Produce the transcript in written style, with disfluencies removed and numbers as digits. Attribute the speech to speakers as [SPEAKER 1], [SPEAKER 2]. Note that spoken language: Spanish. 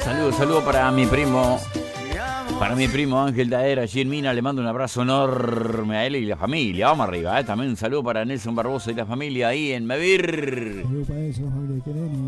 [SPEAKER 1] Saludo para mi primo. Para mi primo Ángel Daer, allí en Mina, le mando un abrazo enorme a él y la familia. Vamos arriba, También un saludo para Nelson Barbosa y la familia ahí en Mevir.
[SPEAKER 2] Saludo para eso, familia,